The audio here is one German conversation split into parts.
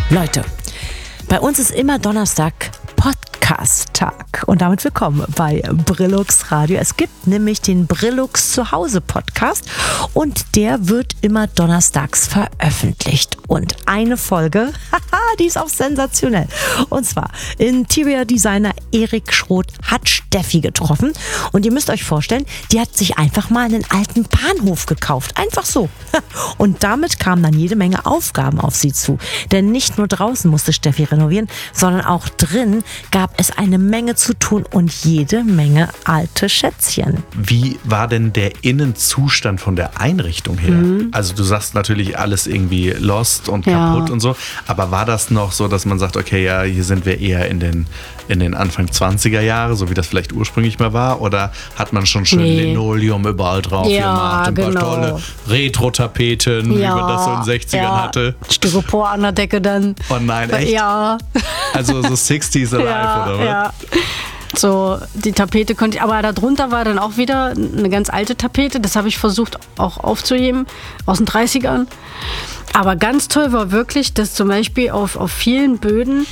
Leute, bei uns ist immer Donnerstag Podcast-Tag und damit willkommen bei Brillux Radio. Es gibt nämlich den Brillux Zuhause Podcast und der wird immer donnerstags veröffentlicht. Und eine Folge, die ist auch sensationell. Und zwar Interior Designer Erik Schroth hat Steffi getroffen und ihr müsst euch vorstellen, die hat sich einfach mal einen alten Bahnhof gekauft. Einfach so. Und damit kamen dann jede Menge Aufgaben auf sie zu. Denn nicht nur draußen musste Steffi renovieren, sondern auch drin gab es eine Menge zu tun und jede Menge alte Schätzchen. Wie war denn der Innenzustand von der Einrichtung her? Also du sagst natürlich alles irgendwie lost und kaputt und so, aber war das noch so, dass man sagt, okay, ja, hier sind wir eher in den Anfang 20er Jahre, so wie das vielleicht ursprünglich mal war, oder hat man schon schön Linoleum überall drauf gemacht, ein paar tolle Retro-Tapeten, wie man das so in den 60ern hatte? Styropor an der Decke dann. Oh nein, echt? Ja. Also so 60s alive, oder was? Ja. So, die Tapete konnte ich, aber darunter war dann auch wieder eine ganz alte Tapete. Das habe ich versucht auch aufzuheben, aus den 30ern. Aber ganz toll war wirklich, dass zum Beispiel auf vielen Böden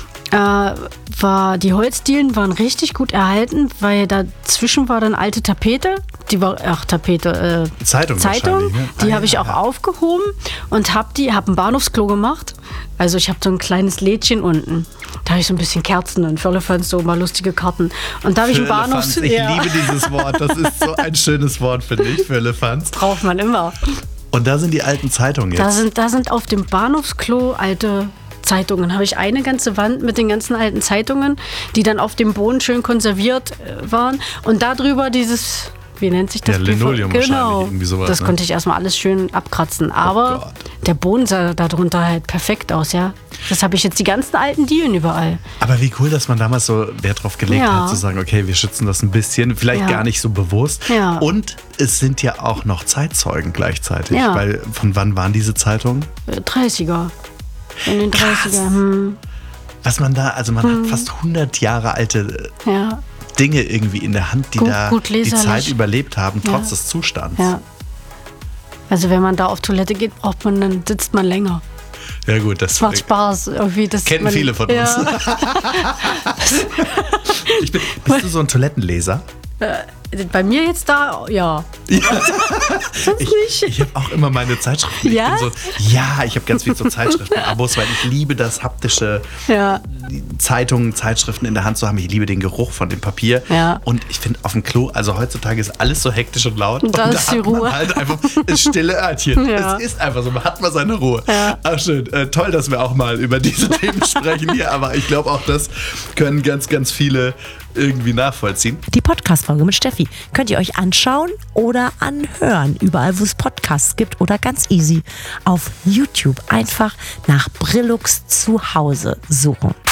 die Holzdielen waren richtig gut erhalten, weil dazwischen war dann alte Tapete. Die war, Zeitung. Ne? Die habe ich auch aufgehoben und habe ein Bahnhofsklo gemacht. Also ich habe so ein kleines Lädchen unten. Da habe ich so ein bisschen Kerzen und Firlefanz, so mal lustige Karten. Und da habe ich ein Bahnhofs... Ich liebe dieses Wort. Das ist so ein schönes Wort, finde ich, Firlefanz. Braucht man immer. Und da sind die alten Zeitungen jetzt. Da sind auf dem Bahnhofsklo alte Zeitungen. Habe ich eine ganze Wand mit den ganzen alten Zeitungen, die dann auf dem Boden schön konserviert waren. Und darüber dieses... Wie nennt sich das? Ja, Linoleum genau. Irgendwie sowas. Das konnte ich erstmal alles schön abkratzen. Aber der Boden sah darunter halt perfekt aus, ja. Das habe ich jetzt die ganzen alten Dielen überall. Aber wie cool, dass man damals so Wert drauf gelegt hat, zu sagen, okay, wir schützen das ein bisschen, vielleicht gar nicht so bewusst. Ja. Und es sind ja auch noch Zeitzeugen gleichzeitig. Ja. Weil von wann waren diese Zeitungen? 30er. In den 30er. Was man da, also man hat fast 100 Jahre alte Dinge irgendwie in der Hand, die die Zeit überlebt haben, trotz des Zustands. Ja. Also wenn man da auf Toilette geht, dann sitzt man länger. Ja gut, das macht Spaß. Irgendwie, kennen viele von uns. Bist du so ein Toilettenleser? Bei mir jetzt da, ja. Sonst nicht. Ich habe auch immer meine Zeitschriften. Ich habe ganz viel so Zeitschriften-Abos, weil ich liebe das haptische Zeitungen, Zeitschriften in der Hand zu haben. Ich liebe den Geruch von dem Papier. Ja. Und ich finde auf dem Klo, also heutzutage ist alles so hektisch und laut. Und da ist die Ruhe. Man halt einfach das stille Örtchen. Es ist einfach so, man hat mal seine Ruhe. Ja. Ach schön, toll, dass wir auch mal über diese Themen sprechen hier. Aber ich glaube auch, das können ganz, ganz viele irgendwie nachvollziehen. Die Podcast-Folge mit Steffi könnt ihr euch anschauen oder anhören. Überall, wo es Podcasts gibt oder ganz easy auf YouTube. Einfach nach Brillux Zuhause suchen.